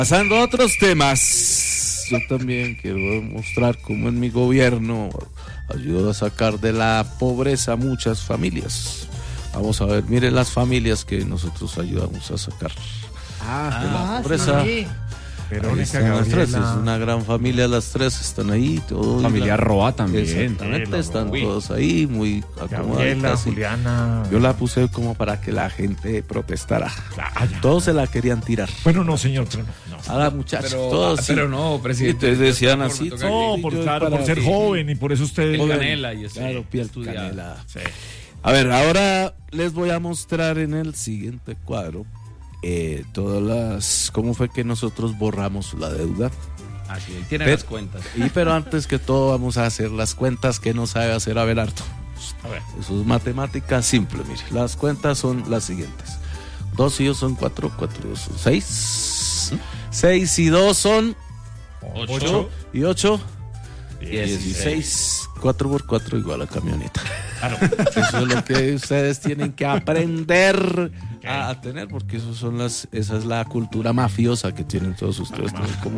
Pasando a otros temas, yo también quiero mostrar cómo en mi gobierno ayudo a sacar de la pobreza a muchas familias. Vamos a ver, miren las familias que nosotros ayudamos a sacar de la pobreza. Sí. Verónica, las tres, es una gran familia, las tres están ahí. Todos familia Roa también. Exactamente, están todos ahí, muy acomodaditas. Juliana. Yo la puse como para que la gente protestara. Todos se la querían tirar. Bueno, no, señor, pero no. Ahora, muchachos, Pero, todos sí. pero no, presidente. Y te decían así. No, por ser joven y por eso usted... Piel canela y eso. Claro, piel estudiada. canela. Sí. A ver, ahora les voy a mostrar en el siguiente cuadro todas las... ¿Cómo fue que nosotros borramos la deuda? Así, tienen las cuentas. Pero antes que todo vamos a hacer las cuentas que no sabe hacer Abelardo. A ver. Eso es matemática simple, mire. Las cuentas son las siguientes. 2 y 2 son 4, 4 y 2 son 6. 6 y 2 son 8 y 8, 16. 16. 4 por 4 igual a camioneta. Claro. Eso es lo que ustedes tienen que aprender a tener, porque esa es la cultura mafiosa que tienen todos ustedes.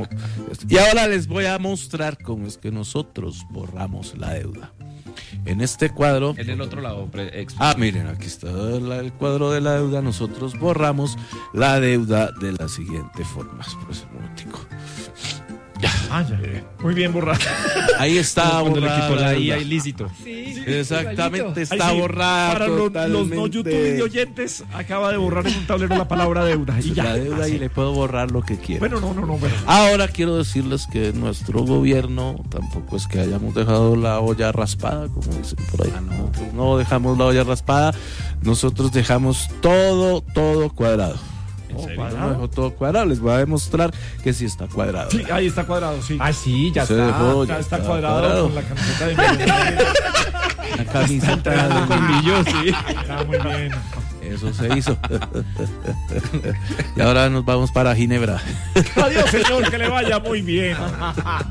Y ahora les voy a mostrar cómo es que nosotros borramos la deuda. En este cuadro... En el otro lado. miren, aquí está el cuadro de la deuda. Nosotros borramos la deuda de la siguiente forma. Pues, un momentico. Ya. Muy bien borrado. Ahí está cuando le borrada quitó la deuda. IA ilícito. Sí, Exactamente, está Ahí sí, borrada para totalmente. los no YouTube y oyentes, acaba de borrar en un tablero la palabra deuda. Y ya. La deuda y le puedo borrar lo que quiera. Bueno, no. Bueno. Ahora quiero decirles que nuestro gobierno tampoco es que hayamos dejado la olla raspada, como dicen por ahí. Nosotros no dejamos la olla raspada, nosotros dejamos todo cuadrado. No dejo todo cuadrado, les voy a demostrar que sí está cuadrado. Sí, ahí está cuadrado, sí. Sí, ya Se está. dejó, Ya está cuadrado con la camiseta de La camiseta de colmillo, sí. Está muy bien. Eso se hizo. Y ahora nos vamos para Ginebra. Adiós, señor, que le vaya muy bien.